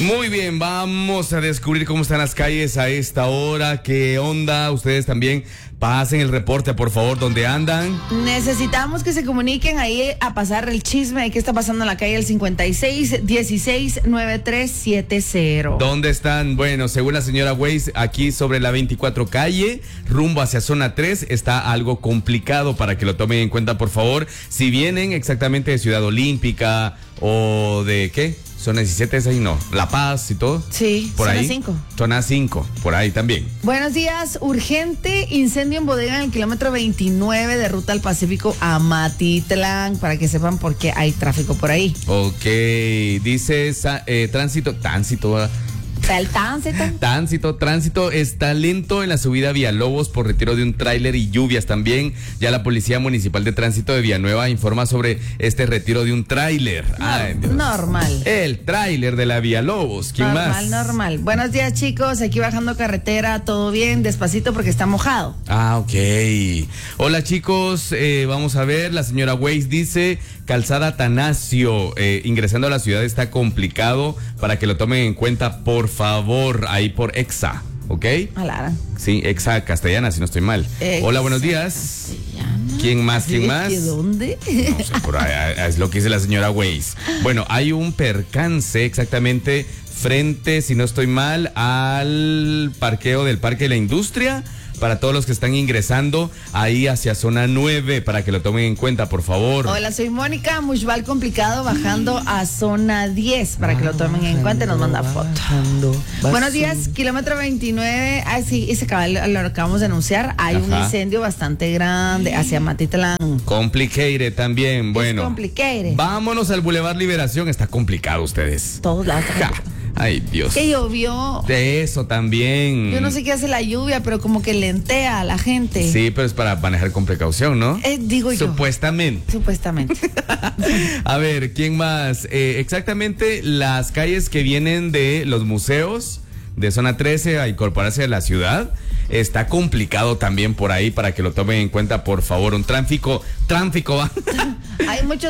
Muy bien, vamos a descubrir cómo están las calles a esta hora. ¿Qué onda? Ustedes también pasen el reporte, por favor, ¿dónde andan? Necesitamos que se comuniquen ahí a pasar el chisme de qué está pasando en la calle del 56169370. ¿Dónde están? Bueno, según la señora Weiss, aquí sobre la 24 calle, rumbo hacia zona 3, está algo complicado para que lo tomen en cuenta, por favor. Si vienen exactamente de Ciudad Olímpica o de ¿qué? Zona 17 es ahí, no. La Paz y todo. Sí, por zona ahí. 5. Zona 5, por ahí también. Buenos días, urgente incendio en bodega en el kilómetro 29 de ruta al Pacífico a Matitlán, para que sepan por qué hay tráfico por ahí. Ok, dice tránsito. El Tránsito está lento en la subida a Villalobos por retiro de un tráiler y lluvias también. Ya la Policía Municipal de Tránsito de Villanueva informa sobre este retiro de un tráiler. Normal. El tráiler de la Villalobos. ¿Quién más? Normal. Buenos días, chicos. Aquí bajando carretera, todo bien, despacito porque está mojado. Ok. Hola, chicos. Vamos a ver. La señora Weiss dice: Calzada Atanasio, ingresando a la ciudad está complicado, para que lo tomen en cuenta, por favor, ahí por Exa, ¿ok? Alara. Sí, Exa Castellana, si no estoy mal. Hola, buenos días. Castellana. ¿Quién más? ¿De dónde? No sé, por ahí, es lo que dice la señora Weiss. Bueno, hay un percance exactamente frente, si no estoy mal, al parqueo del Parque de la Industria, para todos los que están ingresando ahí hacia zona 9, para que lo tomen en cuenta, por favor. Hola, soy Mónica, Mushbal complicado, bajando a zona 10, para que lo tomen en cuenta y nos manda foto. Buenos días, kilómetro 29, sí, ese cabal lo acabamos de anunciar, hay un incendio bastante grande hacia Matitlán. Complicated también, bueno. Es complicated. Vámonos al Boulevard Liberación, está complicado ustedes. Todos lados. Ay, Dios. Que llovió. De eso también. Yo no sé qué hace la lluvia, pero como que lentea a la gente. Sí, pero es para manejar con precaución, ¿no? Digo yo. Supuestamente. A ver, ¿quién más? Exactamente las calles que vienen de los museos de zona 13 a incorporarse a la ciudad. Está complicado también por ahí, para que lo tomen en cuenta, por favor. Un tráfico. Hay muchos